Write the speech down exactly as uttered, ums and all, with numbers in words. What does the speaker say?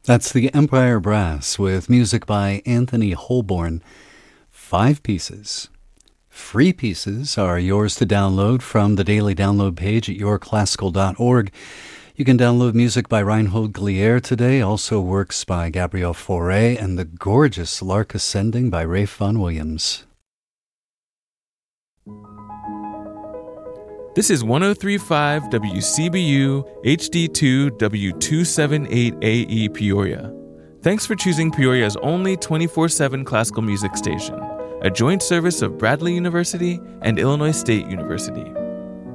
That's the Empire Brass with music by Anthony Holborn. Five pieces. Free pieces are yours to download from the daily download page at your classical dot org. You can download music by Reinhold Glier today, also works by Gabriel Fauré, and the gorgeous Lark Ascending by Rafe Vaughan Williams. This is one oh three point five W C B U H D two W two seventy-eight A E Peoria. Thanks for choosing Peoria's only twenty-four seven classical music station, a joint service of Bradley University and Illinois State University.